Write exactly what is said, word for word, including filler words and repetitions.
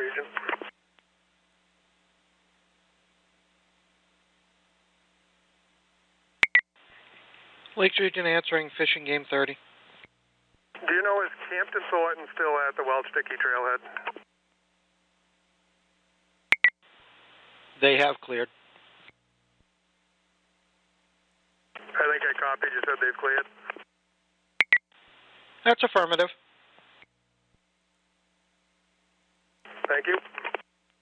Region. Lakes Region answering Fishing Game thirty. Do you know, is Campton Thornton still at the Welch Dickey Trailhead? They have cleared. I think I copied. You said they've cleared. That's affirmative. Thank you.